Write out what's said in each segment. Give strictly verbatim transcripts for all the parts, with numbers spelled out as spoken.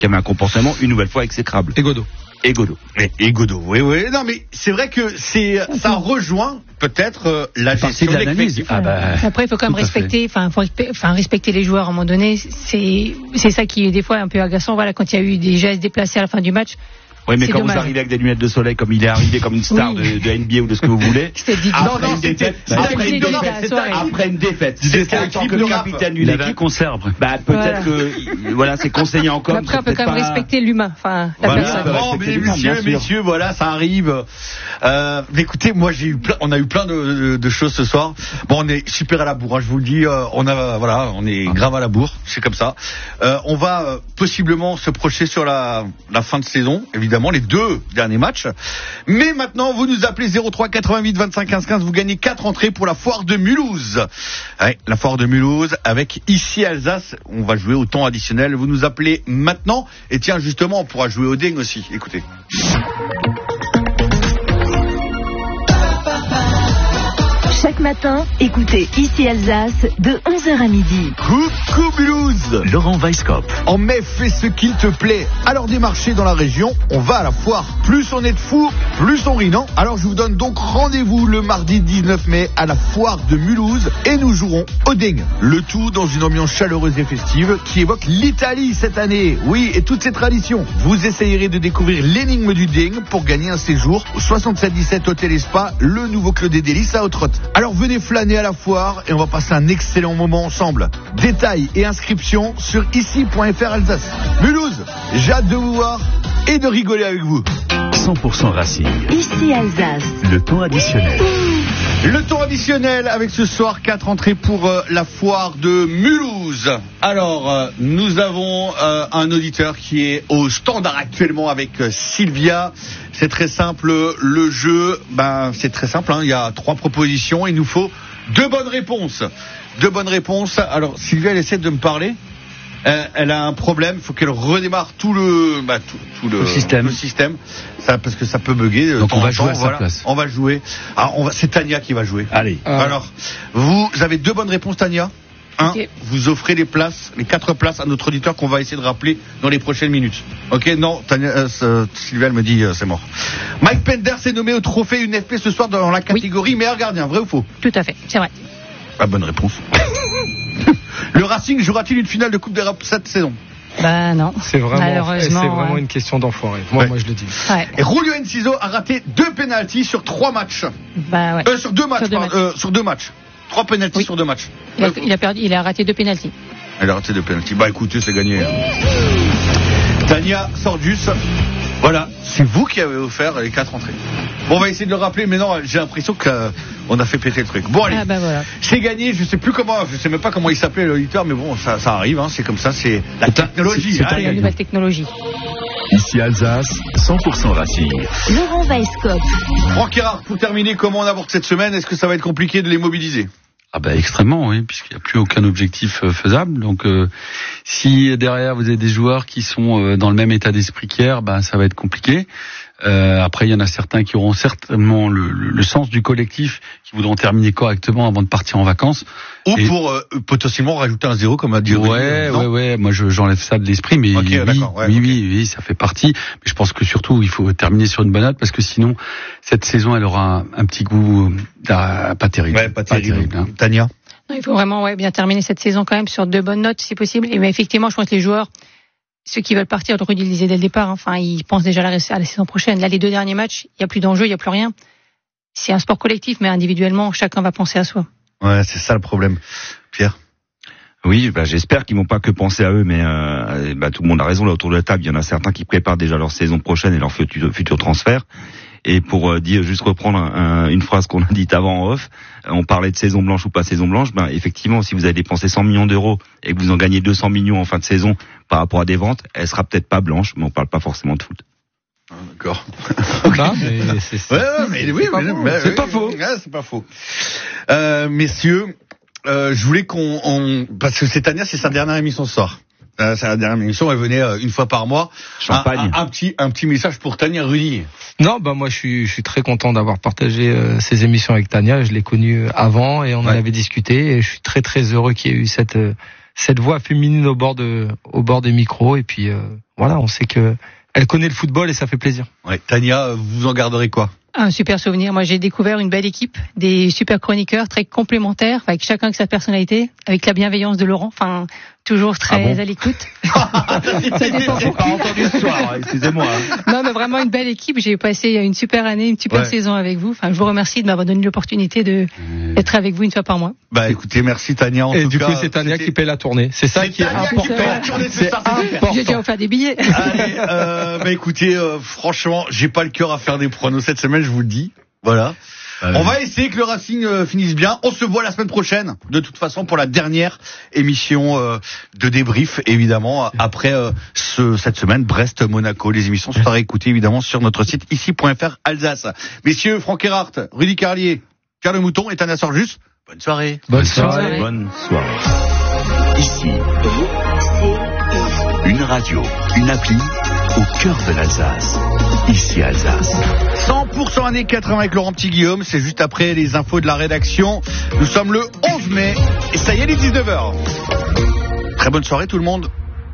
qui avait un comportement une nouvelle fois exécrable. Et Godot. Et Godot. Et, et Godot, oui, oui. Non, mais c'est vrai que c'est, ça rejoint peut-être euh, la gestion de l'analyse. Ah bah, Après, il faut quand même respecter, enfin, faut respecter, enfin, respecter les joueurs à un moment donné. C'est, c'est ça qui est des fois un peu agaçant. Voilà, quand il y a eu des gestes déplacés à la fin du match. Oui, mais c'est quand dommage. Vous arrivez avec des lunettes de soleil, comme il est arrivé comme une star oui. de, de N B A ou de ce que vous voulez. C'était dit. Non, non, c'était après une défaite. Après une défaite. C'était en tant que capitaine d'une équipe. Conserve. Bah, peut-être que, voilà, c'est conseillé encore. Après, on peut quand même respecter l'humain, enfin, la voilà, personne. Bon, mais messieurs, messieurs, voilà, ça arrive. Euh, écoutez, moi, j'ai eu plein, on a eu plein de, de, de choses ce soir. Bon, on est super à la bourre, hein, je vous le dis, euh, on a, voilà, on est grave à la bourre, c'est comme ça. Euh, on va euh, possiblement se projeter sur la, la fin de saison, évidemment, les deux derniers matchs. Mais maintenant, vous nous appelez zéro trois quatre-vingt-huit vingt-cinq quinze quinze, vous gagnez quatre entrées pour la foire de Mulhouse. Ouais, la foire de Mulhouse avec ici Alsace. On va jouer au temps additionnel. Vous nous appelez maintenant. Et tiens, justement, on pourra jouer au ding aussi. Écoutez. Chaque matin, écoutez ici Alsace de onze heures à midi. Coucou Mulhouse. Laurent Weisskopf. En mai, fais ce qu'il te plaît. Alors des marchés dans la région, on va à la foire. Plus on est de fous, plus on rit, non ? Alors je vous donne donc rendez-vous le mardi dix-neuf mai à la foire de Mulhouse et nous jouerons au ding. Le tout dans une ambiance chaleureuse et festive qui évoque l'Italie cette année. Oui, et toutes ses traditions. Vous essayerez de découvrir l'énigme du ding pour gagner un séjour au soixante-sept dix-sept Hôtel et Spa, le nouveau Club des Délices à Haute-Rotte. Alors venez flâner à la foire et on va passer un excellent moment ensemble. Détails et inscriptions sur ici point f r Alsace. Mulhouse, j'ai hâte de vous voir et de rigoler avec vous. cent pour cent Racing. Ici Alsace. Le temps additionnel. Le temps additionnel avec ce soir quatre entrées pour euh, la foire de Mulhouse. Alors, euh, nous avons euh, un auditeur qui est au standard actuellement avec euh, Sylvia. C'est très simple, le jeu, ben c'est très simple, hein, il y a trois propositions, il nous faut deux bonnes réponses. Deux bonnes réponses. Alors, Sylvia, elle essaie de me parler. Euh, elle a un problème, il faut qu'elle redémarre tout le, bah, tout, tout le, le système, le système ça, parce que ça peut bugger. Donc on va jouer temps, à sa voilà. place. On va jouer. Alors, on va, c'est Tania qui va jouer. Allez. Euh... Alors, vous avez deux bonnes réponses, Tania. Un, okay. Vous offrez les places, les quatre places à notre auditeur qu'on va essayer de rappeler dans les prochaines minutes. Ok, non, Tania, euh, Sylvia, elle me dit euh, c'est mort. Mike Pender s'est nommé au trophée U N F P ce soir dans la catégorie oui. meilleur gardien, vrai ou faux ? Tout à fait, c'est vrai. La bonne réponse. Le Racing jouera-t-il une finale de Coupe d'Europe cette saison ? Bah non. C'est vraiment, Malheureusement, c'est vraiment ouais. une question d'enfoiré. Moi, ouais. moi je le dis. Ouais. Et Julio Enciso a raté deux pénaltys sur trois matchs. Bah ouais. Euh, sur deux matchs, sur deux, pardon, matchs. Euh, sur deux matchs. Trois pénaltys oui. sur deux matchs. Il a, il a perdu, il a raté deux pénaltys. Il a raté deux pénaltys. Bah écoutez, c'est gagné. Tania Sordus. Voilà, c'est vous qui avez offert les quatre entrées. Bon, on va essayer de le rappeler, mais non, j'ai l'impression qu'on euh, a fait péter le truc. Bon, allez, ah bah voilà. C'est gagné, je sais plus comment, je sais même pas comment il s'appelait l'auditeur, mais bon, ça, ça arrive, hein, c'est comme ça, c'est la c'est technologie. C'est, c'est hein, la nouvelle technologie. Ici Alsace, cent pour cent Racing. Laurent Weisskopf. Franck Erard, pour terminer, comment on aborde cette semaine ? Est-ce que ça va être compliqué de les mobiliser ? Ah bah extrêmement, oui, puisqu'il n'y a plus aucun objectif euh, faisable. Donc euh, si derrière vous avez des joueurs qui sont euh, dans le même état d'esprit qu'hier, bah ça va être compliqué. Euh, après, il y en a certains qui auront certainement le, le, le sens du collectif, qui voudront terminer correctement avant de partir en vacances. Ou et pour euh, potentiellement rajouter un zéro, comme a dit. Ouais, Rudy, ouais, ouais. Moi, je, j'enlève ça de l'esprit, mais okay, oui, ouais, oui, okay. oui, oui, ça fait partie. Mais je pense que surtout, il faut terminer sur une bonne note, parce que sinon, cette saison, elle aura un, un petit goût euh, pas terrible. Ouais, pas terrible. Pas terrible hein. Tania. Non, il faut vraiment ouais, bien terminer cette saison quand même sur de bonnes notes, si possible. Et mais effectivement, je pense que les joueurs, ceux qui veulent partir, Rudy le disait dès le départ, hein, enfin, ils pensent déjà à la, à la saison prochaine. Là, les deux derniers matchs, il n'y a plus d'enjeu, il n'y a plus rien. C'est un sport collectif, mais individuellement, chacun va penser à soi. Ouais, c'est ça le problème. Pierre ? Oui, bah, j'espère qu'ils vont pas que penser à eux, mais euh, bah, tout le monde a raison là autour de la table. Il y en a certains qui préparent déjà leur saison prochaine et leur futur, futur transfert. Et pour euh, dire, juste reprendre un, une phrase qu'on a dite avant en off, on parlait de saison blanche ou pas saison blanche. Ben effectivement, si vous avez dépensé cent millions d'euros et que vous en gagnez deux cents millions en fin de saison par rapport à des ventes, elle sera peut-être pas blanche, mais on parle pas forcément de foot. Ah, d'accord. Okay. Non, mais c'est, c'est, ouais, ouais, mais c'est, oui, c'est, mais, pas, mais, c'est oui, pas faux. Ouais, c'est pas faux. Euh, messieurs, euh, je voulais qu'on, on, parce que cette année, c'est sa dernière émission ce soir. Euh, c'est la dernière émission, elle venait euh, une fois par mois. Champagne. Un, un, un petit, un petit message pour Tania Rudy. Non, bah moi je suis, je suis très content d'avoir partagé euh, ces émissions avec Tania. Je l'ai connue avant et on ouais. en avait discuté. Et je suis très très heureux qu'il y ait eu cette, euh, cette voix féminine au bord de, au bord des micros. Et puis, euh, voilà, on sait que elle connaît le football et ça fait plaisir. Ouais, Tania, vous en garderez quoi? Un super souvenir. Moi, j'ai découvert une belle équipe, des super chroniqueurs très complémentaires, avec chacun avec sa personnalité, avec la bienveillance de Laurent. Enfin, toujours très Ah bon à l'écoute. Ça dépend J'ai pas entendu ce soir, excusez-moi. Non, mais vraiment une belle équipe. J'ai passé une super année, une super Ouais. saison avec vous. Enfin, je vous remercie de m'avoir donné l'opportunité de d'être avec vous une fois par mois. Bah écoutez, merci Tania. En Et tout du cas, coup, c'est Tania c'était- qui paye la tournée. C'est ça C'est qui est Tania qui important. paye la tournée, c'est C'est ça, c'est super. important. J'ai déjà offert des billets. Allez, euh, bah écoutez, euh, franchement, j'ai pas le cœur à faire des pronos cette semaine, je vous le dis. Voilà. Euh, On va essayer que le Racing euh, finisse bien. On se voit la semaine prochaine, de toute façon, pour la dernière émission euh, de débrief, évidemment, après euh, ce, cette semaine, Brest-Monaco. Les émissions sont à réécouter, évidemment, sur notre site ici point f r Alsace. Messieurs, Franck Erhardt, Rudy Carlier, Pierre Le Mouton et Tania Sorjus, bonne soirée. Bonne soirée. soirée. Bonne soirée. Ici, une radio, une appli au cœur de l'Alsace. Ici Alsace. cent pour cent années quatre-vingts avec Laurent Petit-Guillaume, c'est juste après les infos de la rédaction. Nous sommes le onze mai et ça y est, il est dix-neuf heures. Très bonne soirée tout le monde.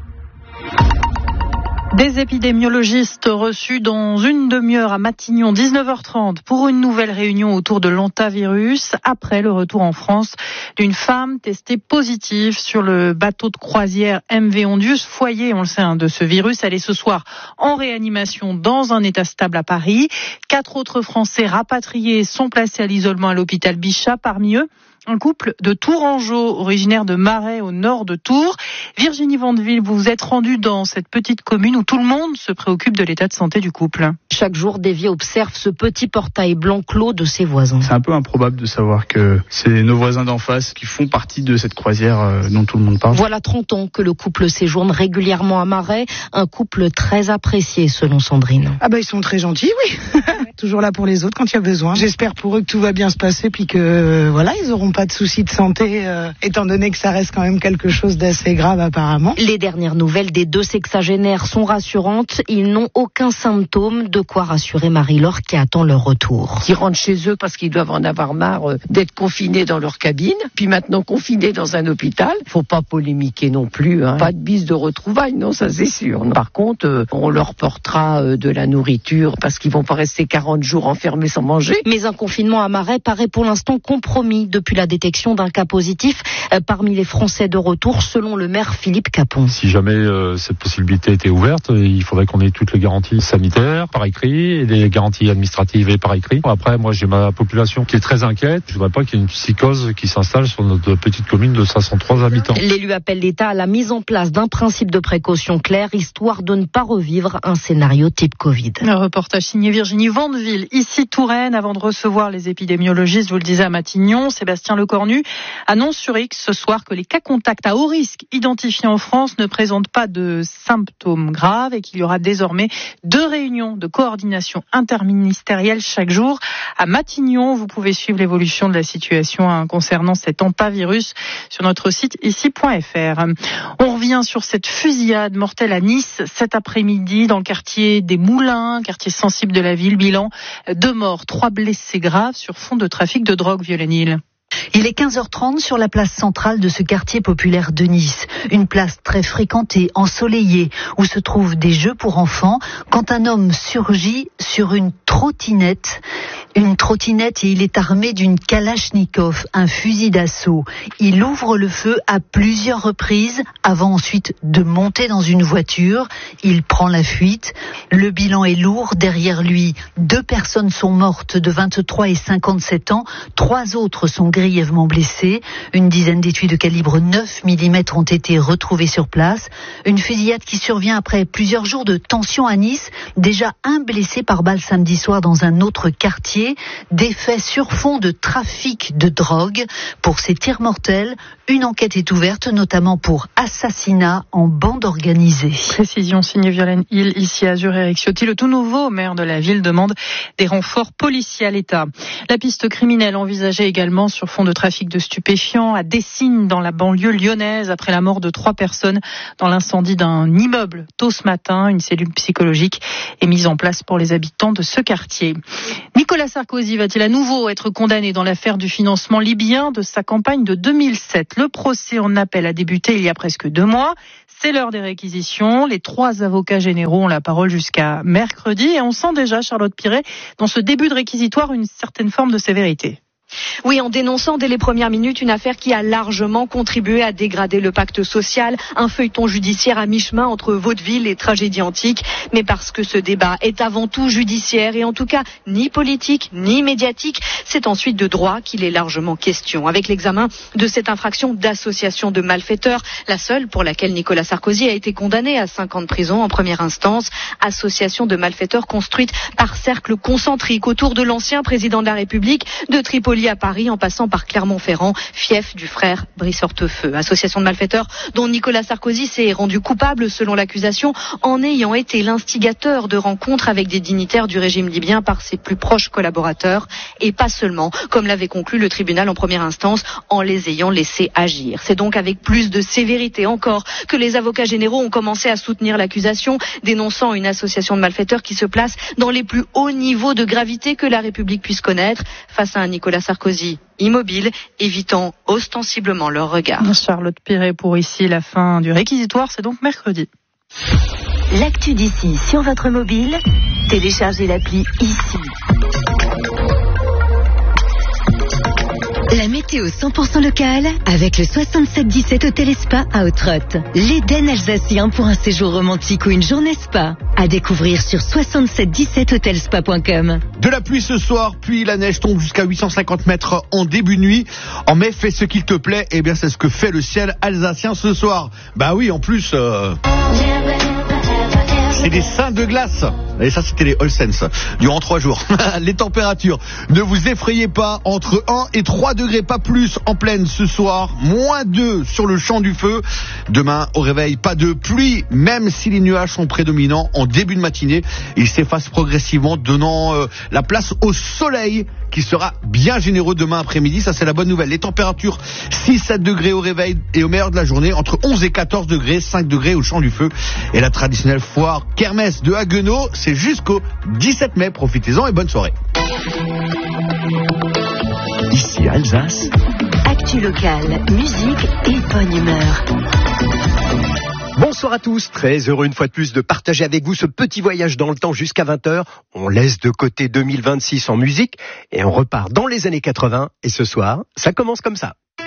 Des épidémiologistes reçus dans une demi-heure à Matignon, dix-neuf heures trente, pour une nouvelle réunion autour de l'hantavirus, après le retour en France d'une femme testée positive sur le bateau de croisière M V Ondius, foyer, on le sait, hein, de ce virus. Elle est ce soir en réanimation dans un état stable à Paris. Quatre autres Français rapatriés sont placés à l'isolement à l'hôpital Bichat, parmi eux un couple de Tourangeau, originaire de Marais, au nord de Tours. Virginie Vandeville, vous vous êtes rendue dans cette petite commune où tout le monde se préoccupe de l'état de santé du couple. Chaque jour, Davy observe ce petit portail blanc clos de ses voisins. C'est un peu improbable de savoir que c'est nos voisins d'en face qui font partie de cette croisière euh, dont tout le monde parle. Voilà trente ans que le couple séjourne régulièrement à Marais, un couple très apprécié selon Sandrine. Ah bah ils sont très gentils, oui. Toujours là pour les autres quand il y a besoin. J'espère pour eux que tout va bien se passer puis que euh, voilà, ils auront pas de soucis de santé euh, étant donné que ça reste quand même quelque chose d'assez grave apparemment. Les dernières nouvelles des deux sexagénaires sont rassurantes, ils n'ont aucun symptôme, de quoi rassurer Marie-Laure qui attend leur retour. Ils rentrent chez eux parce qu'ils doivent en avoir marre euh, d'être confinés dans leur cabine, puis maintenant confinés dans un hôpital. Faut pas polémiquer non plus, hein. Pas de bise de retrouvailles, non, ça c'est sûr. Par contre, euh, on leur portera euh, de la nourriture parce qu'ils vont pas rester quarante jours enfermés sans manger. Mais un confinement à Marais paraît pour l'instant compromis depuis la détection d'un cas positif euh, parmi les Français de retour, selon le maire Philippe Capon. Si jamais euh, cette possibilité était ouverte, il faudrait qu'on ait toutes les garanties sanitaires par écrit et les garanties administratives et par écrit. Après, moi, j'ai ma population qui est très inquiète. Je voudrais pas qu'il y ait une psychose qui s'installe sur notre petite commune de cinq cent trois habitants. L'élu appelle l'État à la mise en place d'un principe de précaution clair, histoire de ne pas revivre un scénario type Covid. Un reportage signé Virginie Vandeville, ici Touraine, avant de recevoir les épidémiologistes, vous le disiez, à Matignon. Sébastien Lecornu annonce sur X ce soir que les cas contacts à haut risque identifiés en France ne présentent pas de symptômes graves et qu'il y aura désormais deux réunions de coordination interministérielle chaque jour. À Matignon, vous pouvez suivre l'évolution de la situation hein, concernant cet hantavirus sur notre site ici point f r. On revient sur cette fusillade mortelle à Nice cet après-midi dans le quartier des Moulins, quartier sensible de la ville. Bilan, deux morts, trois blessés graves sur fond de trafic de drogue, Violaine. Il est quinze heures trente sur la place centrale de ce quartier populaire de Nice. Une place très fréquentée, ensoleillée, où se trouvent des jeux pour enfants, quand un homme surgit sur une trottinette. Une trottinette et il est armé d'une Kalachnikov, un fusil d'assaut. Il ouvre le feu à plusieurs reprises avant ensuite de monter dans une voiture. Il prend la fuite. Le bilan est lourd. Derrière lui, deux personnes sont mortes de vingt-trois et cinquante-sept ans. Trois autres sont grièvement blessées. Une dizaine d'étuis de calibre neuf millimètres ont été retrouvés sur place. Une fusillade qui survient après plusieurs jours de tension à Nice. Déjà un blessé par balle samedi soir dans un autre quartier. Des faits sur fond de trafic de drogue. Pour ces tirs mortels, une enquête est ouverte, notamment pour assassinat en bande organisée. Précision signée Violaine Hill, ici à Azur. Eric Ciotti, le tout nouveau maire de la ville, demande des renforts policiers à l'État. La piste criminelle envisagée également sur sur fond de trafic de stupéfiants à Dessines, dans la banlieue lyonnaise, après la mort de trois personnes dans l'incendie d'un immeuble tôt ce matin. Une cellule psychologique est mise en place pour les habitants de ce quartier. Nicolas Sarkozy va-t-il à nouveau être condamné dans l'affaire du financement libyen de sa campagne de deux mille sept? Le procès en appel a débuté il y a presque deux mois. C'est l'heure des réquisitions. Les trois avocats généraux ont la parole jusqu'à mercredi et on sent déjà, Charlotte Piret, dans ce début de réquisitoire, une certaine forme de sévérité. Oui, en dénonçant dès les premières minutes une affaire qui a largement contribué à dégrader le pacte social, un feuilleton judiciaire à mi-chemin entre vaudeville et tragédie antique, mais parce que ce débat est avant tout judiciaire et en tout cas ni politique ni médiatique, c'est ensuite de droit qu'il est largement question. Avec l'examen de cette infraction d'association de malfaiteurs, la seule pour laquelle Nicolas Sarkozy a été condamné à cinq ans de prison en première instance, association de malfaiteurs construite par cercle concentrique autour de l'ancien président de la République, de Tripoli à Paris en passant par Clermont-Ferrand, fief du frère Brice Hortefeux. Association de malfaiteurs dont Nicolas Sarkozy s'est rendu coupable selon l'accusation en ayant été l'instigateur de rencontres avec des dignitaires du régime libyen par ses plus proches collaborateurs et pas seulement, comme l'avait conclu le tribunal en première instance, en les ayant laissés agir. C'est donc avec plus de sévérité encore que les avocats généraux ont commencé à soutenir l'accusation, dénonçant une association de malfaiteurs qui se place dans les plus hauts niveaux de gravité que la République puisse connaître face à un Nicolas Sarkozy immobile, évitant ostensiblement leur regard. Charlotte Piret pour ici la fin du réquisitoire, c'est donc mercredi. L'actu d'ici sur votre mobile, téléchargez l'appli ici. La météo cent pour cent locale avec le soixante-sept dix-sept Hôtel et Spa à Autrotte. L'Éden alsacien pour un séjour romantique ou une journée spa. À découvrir sur soixante-sept dix-sept hotelspa point com. De la pluie ce soir, puis la neige tombe jusqu'à huit cent cinquante mètres en début de nuit. En mai, fais ce qu'il te plaît. Eh bien, c'est ce que fait le ciel alsacien ce soir. Bah oui, en plus... Euh... C'est des seins de glace. Et ça, c'était les All Sense. Durant trois jours. Les températures. Ne vous effrayez pas. Entre un et trois degrés, pas plus en pleine ce soir. Moins deux sur le champ du feu. Demain, au réveil, pas de pluie. Même si les nuages sont prédominants en début de matinée. Ils s'effacent progressivement, donnant euh, la place au soleil qui sera bien généreux demain après-midi. Ça, c'est la bonne nouvelle. Les températures, six à sept degrés au réveil et au meilleur de la journée. Entre onze et quatorze degrés, cinq degrés au champ du feu. Et la traditionnelle foire Kermesse de Haguenau, c'est jusqu'au dix-sept mai. Profitez-en et bonne soirée. Ici Alsace. Actu locale, musique et bonne humeur. Bonsoir à tous, très heureux une fois de plus de partager avec vous ce petit voyage dans le temps jusqu'à vingt heures. On laisse de côté deux mille vingt-six en musique et on repart dans les années quatre-vingts. Et ce soir, ça commence comme ça.